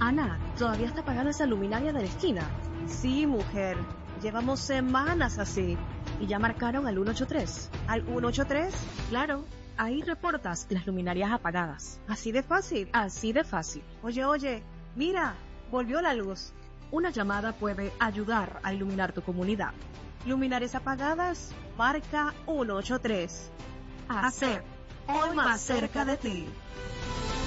Ana, ¿todavía está apagada esa luminaria de la esquina? Sí, mujer. Llevamos semanas así. ¿Y ya marcaron al 183? ¿Al 183? Claro, ahí reportas las luminarias apagadas. ¿Así de fácil? Así de fácil. Oye, mira, volvió la luz. Una llamada puede ayudar a iluminar tu comunidad. Luminarias apagadas, marca 183. Hacer hoy más cerca de ti.